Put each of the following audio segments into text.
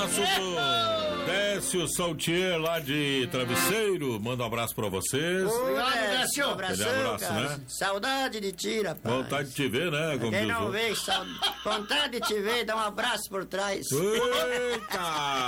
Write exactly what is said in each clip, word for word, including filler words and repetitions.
abraço do Décio Saltier lá de Travesseiro. Manda um abraço pra vocês. Obrigado, Décio. Um abraço, abraço, né? Saudade de ti, rapaz. Vontade de te ver, né? Como Quem não vê, sal... vontade de te ver, dá um abraço por trás. Eita!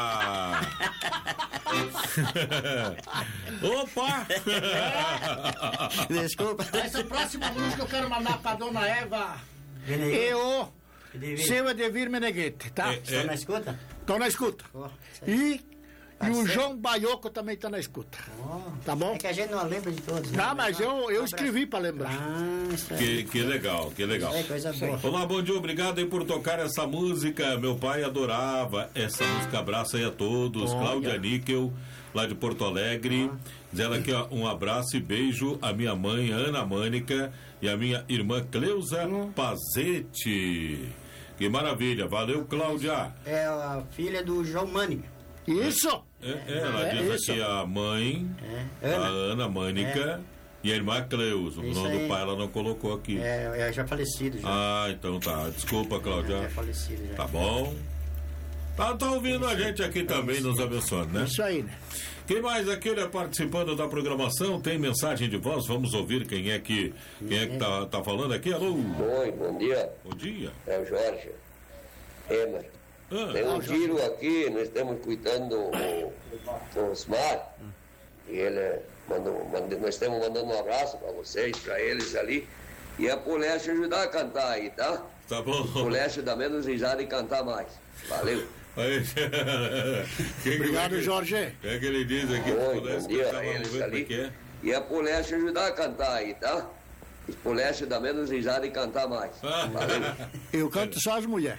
Opa! Desculpa. Essa próxima música eu quero mandar pra dona Eva. Eu, seu Edevir Meneghete, tá? É, Estão é. na escuta? Estão na escuta. Oh, E, e o ser. João Baioco também tá na escuta. Oh. Tá bom? É que a gente não lembra de todos. Né? Não, mas eu, eu Um escrevi pra lembrar. Ah, isso aí. Que, que legal, que legal. É coisa boa. Olá, bom dia, obrigado aí por tocar essa música. Meu pai adorava essa música. Abraço aí a todos. Olha. Cláudia Níquel, lá de Porto Alegre. Diz ela aqui, ó, um abraço e beijo à minha mãe, Ana Mânica, e à minha irmã Cleusa Pazete. Que maravilha, valeu, Cláudia. É a filha do João Mânica. Isso! É, é, ela É diz isso. aqui a mãe, É. a Ana. Ana Mânica e a irmã Cleusa. O Isso nome do aí. pai ela não colocou aqui. É, é já falecido já. Ah, então tá. Desculpa, Cláudia. Já falecido já. Tá bom. Tá, tá ouvindo a gente aqui também, nos abençoando, né? Isso aí, né? Quem mais aqui, né, participando da programação? Tem mensagem de voz? Vamos ouvir quem é que, quem é que tá, tá falando aqui. Alô? Oi, bom dia. Bom dia. É o Jorge. Emer. Tem Ah, um giro aqui, nós estamos cuidando o, o Osmar. E ele mandou, mandou, nós estamos mandando um abraço para vocês, para eles ali. E a Poleste ajudar a cantar aí, tá? tá bom. Poleste dá menos risada e cantar mais. Valeu. Aí, quem, Obrigado, quem é que- Jorge. Quem é que ele diz aqui? Oi, Pudesse bom dia cantar, a vamos eles ver como é ali. que é. E a Poleste ajudar a cantar aí, tá? Os Poleste dá menos risada e cantar mais. Valeu. Eu canto só as mulheres.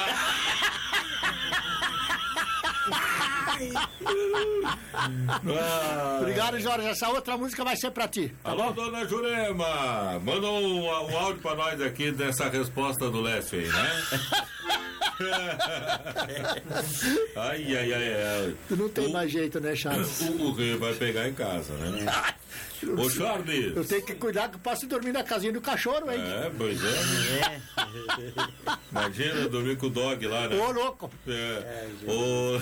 Ah. Obrigado, Jorge. Essa outra música vai ser pra ti. Tá Alô, bom? dona Jurema, manda um, um áudio pra nós aqui dessa resposta do Lécio aí, né? ai, ai, ai, ai. Tu não tem o, mais jeito, né, Charles? O, o Rei vai pegar em casa, né? Ô, Charles. Eu tenho que cuidar que eu posso dormir na casinha do cachorro, hein? É, pois é. Imagina dormir com o dog lá, né? Ô, louco. É. Ô.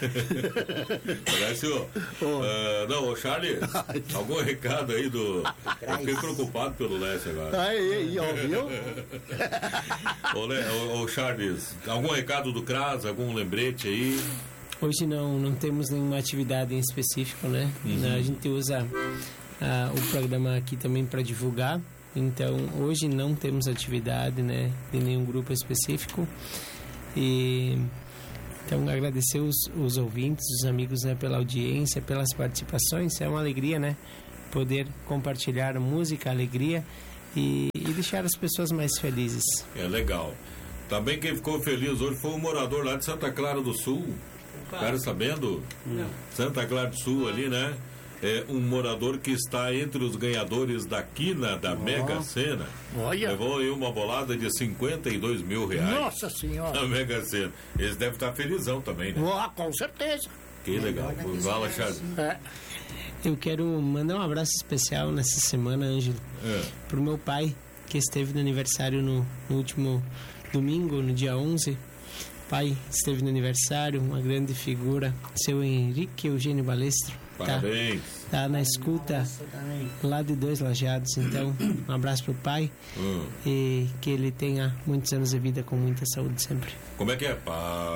Lécio, uh, não, ô Charles, algum recado aí do. Eu fiquei preocupado pelo Lécio agora. Aí, aí, ó, viu? Ô, Le... ô, ô Charles, algum recado do C R A S, algum lembrete aí? Hoje não, não temos nenhuma atividade em específico, né? Uhum. A gente usa ah, o programa aqui também para divulgar. Então, hoje não temos atividade, né, de nenhum grupo específico. E então agradecer os, os ouvintes, os amigos, né, pela audiência, pelas participações. É uma alegria, né, poder compartilhar música, alegria e, e deixar as pessoas mais felizes. É legal. Também quem ficou feliz hoje foi um morador lá de Santa Clara do Sul. Ficaram sabendo? Não. Santa Clara do Sul ali, né? É um morador que está entre os ganhadores da quina da Mega Sena. Olha. Levou aí uma bolada de cinquenta e dois mil reais. Nossa Senhora. Na Mega Sena. Eles devem estar felizão também, né? Ó, com certeza. Que legal. Fala, Charles. É. Eu quero mandar um abraço especial nessa semana, Ângelo, É. pro meu pai, que esteve no aniversário no, no último domingo, no dia onze. Pai esteve no aniversário, uma grande figura, seu Henrique Eugênio Balestro. Parabéns. Tá, tá na escuta lá de Dois Lajeados. Então, um abraço pro pai Hum. e que ele tenha muitos anos de vida com muita saúde sempre. Como é que é? Pá.